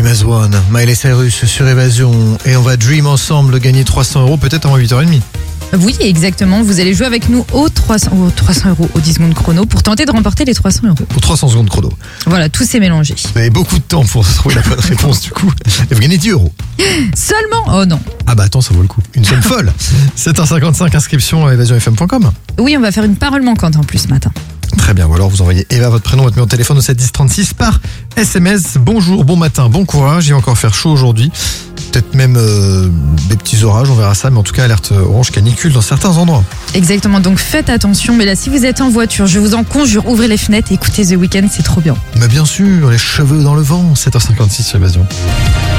Dream as One, Miley Cyrus sur Évasion. Et on va dream ensemble, gagner 300 € peut-être avant 8h30. Oui, exactement. Vous allez jouer avec nous aux 300 € au 10 secondes chrono pour tenter de remporter les 300 €. Pour 300 secondes chrono. Voilà, tout s'est mélangé. Vous avez beaucoup de temps pour trouver la bonne réponse du coup. Et vous gagnez 10 €. Seulement ? Oh non. Ah bah attends, ça vaut le coup. Une somme folle. 7h55, inscription à évasionfm.com. Oui, on va faire une parole manquante en plus ce matin. Très bien, ou alors vous envoyez Eva, votre prénom, votre numéro de téléphone au 71036 par SMS. Bonjour, bon matin, bon courage, il va encore faire chaud aujourd'hui. Peut-être même des petits orages, on verra ça, mais en tout cas alerte orange canicule dans certains endroits. Exactement, donc faites attention, mais là si vous êtes en voiture, je vous en conjure, ouvrez les fenêtres et écoutez The Weeknd, c'est trop bien. Mais bien sûr, les cheveux dans le vent, 7h56 sur Évasion.